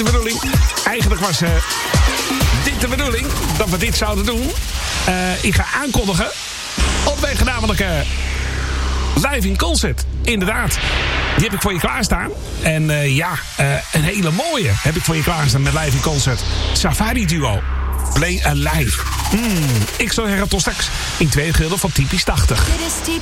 De bedoeling. Eigenlijk was dit de bedoeling. Dat we dit zouden doen. Ik ga aankondigen. Op weg namelijk live in concert. Inderdaad. Die heb ik voor je klaarstaan. En een hele mooie heb ik voor je klaarstaan met live in concert. Safari Duo. Play Alive. Ik zou zeggen tot straks in tweede gedeelte van Typisch 80.